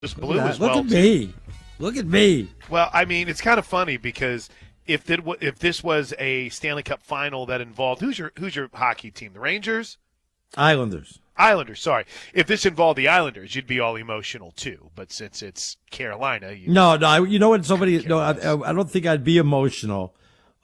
Just blue as Look well. at me. Look at me. Well, I mean, it's kind of funny because if this was a Stanley Cup final that involved who's your hockey team? The Rangers? Islanders. Islanders, sorry. If this involved the Islanders, you'd be all emotional too. But since it's Carolina, No. You know what? I don't think I'd be emotional,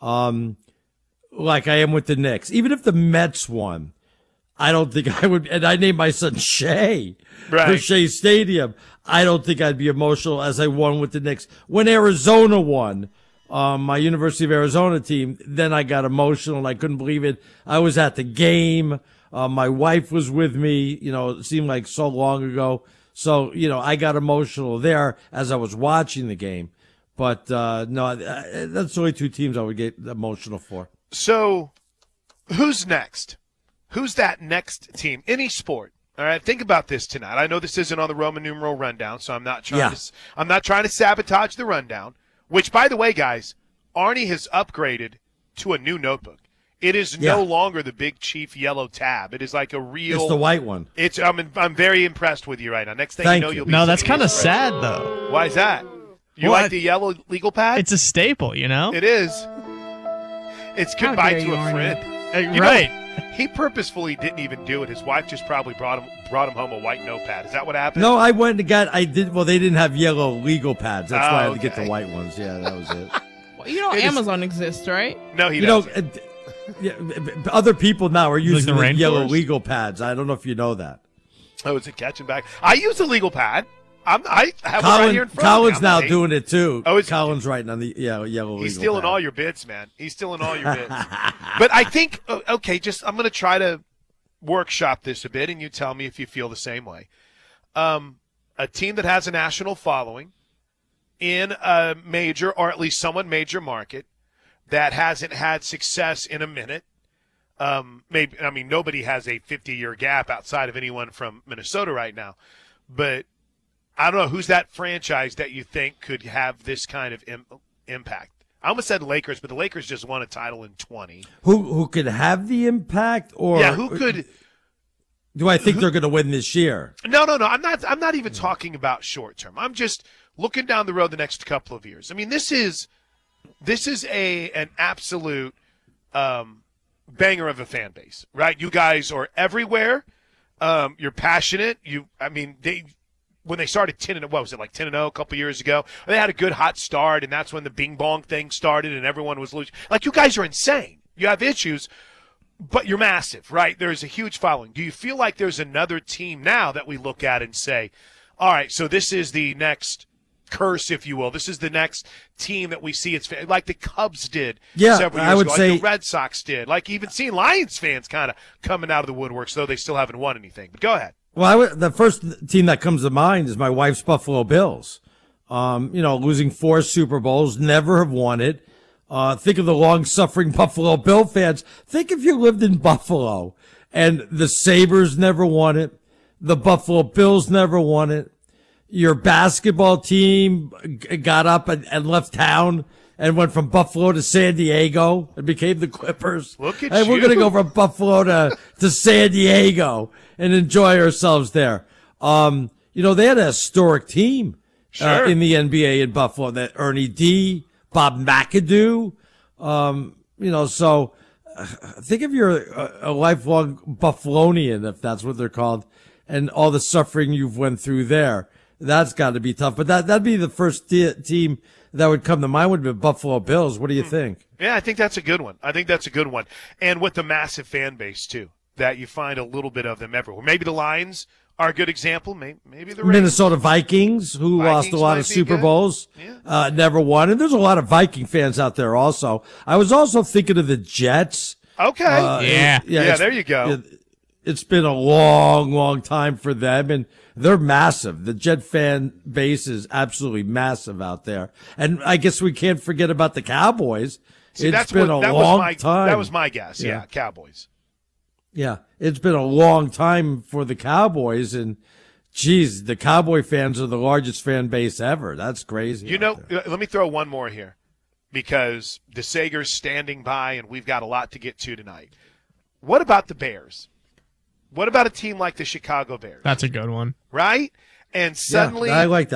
like I am with the Knicks. Even if the Mets won, I don't think I would. And I named my son Shea for Shea Stadium. I don't think I'd be emotional as I won with the Knicks. When Arizona won, my University of Arizona team, then I got emotional and I couldn't believe it. I was at the game. My wife was with me. It seemed like so long ago. So, I got emotional there as I was watching the game. But, no, that's the only two teams I would get emotional for. So, who's next? Who's that next team? Any sport. All right, think about this tonight. I know this isn't on the Roman numeral rundown, so I'm not trying to sabotage the rundown. Which, by the way, guys, Arnie has upgraded to a new notebook. It is no longer the Big Chief yellow tab. It is like a real. It's the white one. I'm very impressed with you right now. Next thing you'll be. No, that's kind of sad though. Why is that? You like the yellow legal pad? It's a staple, It is. It's goodbye to a friend. Right. He purposefully didn't even do it. His wife just probably brought him home a white notepad. Is that what happened? No, I went and got. I did. Well, they didn't have yellow legal pads. That's why I had to get the white ones. Yeah, that was it. Well, Amazon exists, right? No, he doesn't. Other people now are using the yellow legal pads. I don't know if you know that. Oh, is it catching back? I use a legal pad. I have one right here in front Colin's of me. now doing it too. Oh, Colin's writing on the yellow legal He's stealing pad. all your bits, man. He's stealing all your bits. But I think, I'm going to try to workshop this a bit, and you tell me if you feel the same way. A team that has a national following in a major, or at least somewhat major market, that hasn't had success in a minute. Nobody has a 50-year gap outside of anyone from Minnesota right now. But I don't know, who's that franchise that you think could have this kind of impact? I almost said Lakers, but the Lakers just won a title in 20. Who could have the impact, or who could? Do I think they're going to win this year? No. I'm not even talking about short term. I'm just looking down the road the next couple of years. I mean, this is an absolute banger of a fan base, right? You guys are everywhere. You're passionate. When they started 10-0, what was it, like 10-0 a couple years ago? They had a good hot start, and that's when the Bing Bong thing started, and everyone was losing. Like, you guys are insane. You have issues, but you're massive, right? There's a huge following. Do you feel like there's another team now that we look at and say, all right, so this is the next curse, if you will. This is the next team that we see. It's like the Cubs did several years ago, like the Red Sox did. Like even seeing Lions fans kind of coming out of the woodworks, though they still haven't won anything. But go ahead. Well, the first team that comes to mind is my wife's Buffalo Bills. Losing 4 Super Bowls, never have won it. Think of the long-suffering Buffalo Bill fans. Think if you lived in Buffalo and the Sabres never won it, the Buffalo Bills never won it, your basketball team got up and left town and went from Buffalo to San Diego and became the Clippers. Look at We're going to go from Buffalo to San Diego and enjoy ourselves there. They had a historic team in the NBA in Buffalo. That Ernie D, Bob McAdoo. So think if you're a lifelong Buffalonian, if that's what they're called, and all the suffering you've went through there. That's got to be tough. But that'd be the first team that would come to mind would be Buffalo Bills. What do you think? Yeah, I think that's a good one. And with the massive fan base, too, that you find a little bit of them everywhere. Maybe the Lions are a good example. Maybe the Minnesota Vikings, who lost a lot of Super Bowls, never won. And there's a lot of Viking fans out there also. I was also thinking of the Jets. Okay. There you go. It's been a long, long time for them, and they're massive. The Jet fan base is absolutely massive out there. And I guess we can't forget about the Cowboys. It's been a long time. That was my guess. Yeah, Cowboys. Yeah, it's been a long time for the Cowboys, and geez, the Cowboy fans are the largest fan base ever. That's crazy. Let me throw one more here because the Sager's standing by, and we've got a lot to get to tonight. What about the Bears? What about a team like the Chicago Bears? That's a good one. Right? and suddenly I like that.